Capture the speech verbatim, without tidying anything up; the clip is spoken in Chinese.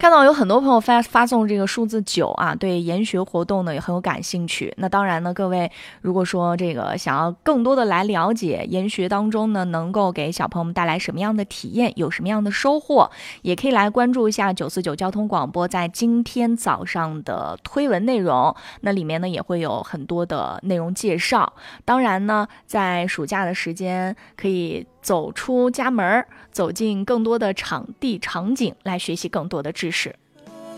看到有很多朋友发发送这个数字九啊，对研学活动呢也很有感兴趣。那当然呢，各位如果说这个想要更多的来了解研学当中呢，能够给小朋友们带来什么样的体验，有什么样的收获，也可以来关注一下九四九交通广播在今天早上的推文内容。那里面呢也会有很多的内容介绍。当然呢，在暑假的时间可以走出家门，走进更多的场地场景，来学习更多的知识。